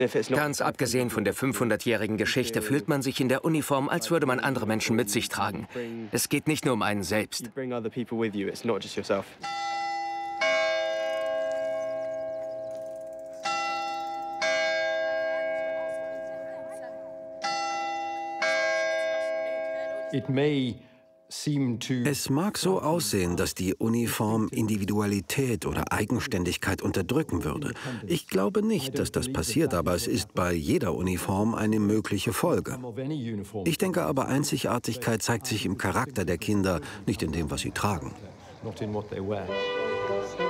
Ganz abgesehen von der 500-jährigen Geschichte fühlt man sich in der Uniform, als würde man andere Menschen mit sich tragen. Es geht nicht nur um einen selbst. Es mag so aussehen, dass die Uniform Individualität oder Eigenständigkeit unterdrücken würde. Ich glaube nicht, dass das passiert, aber es ist bei jeder Uniform eine mögliche Folge. Ich denke aber, Einzigartigkeit zeigt sich im Charakter der Kinder, nicht in dem, was sie tragen.